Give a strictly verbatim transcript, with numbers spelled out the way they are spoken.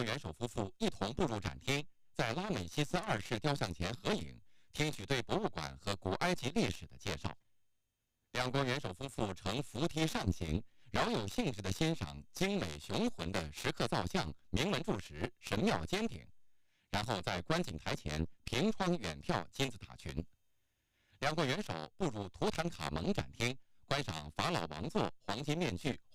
元首夫妇一同步入展厅，在拉美西斯二世雕像前合影，听取对博物馆和古埃及历史的介绍。两国元首夫妇乘扶梯上行，饶有兴致地欣赏精美雄浑的石刻造像、铭文柱石、神庙尖顶，然后在观景台前凭窗远眺金字塔群。两国元首步入图坦卡蒙展厅，观赏法老王座、黄金面具、